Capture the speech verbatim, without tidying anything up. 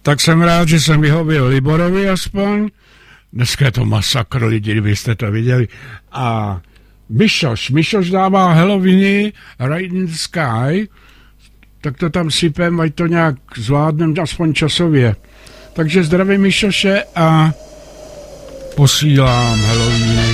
Tak jsem rád, že jsem vyhověl Liborovi aspoň. Dneska je to masakr lidi, kdybyste to viděli. A Myšoš, Myšoš dává Halloweeny, Right in the Sky, tak to tam sypem, ať to nějak zvládnem, aspoň časově. Takže zdravím Myšoše a posílám Halloweeny.